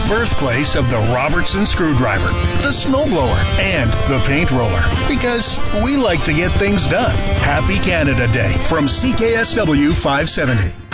birthplace of the Robertson screwdriver, the snowblower, and the paint roller. Because we like to get things done. Happy Canada Day from CKSW 570.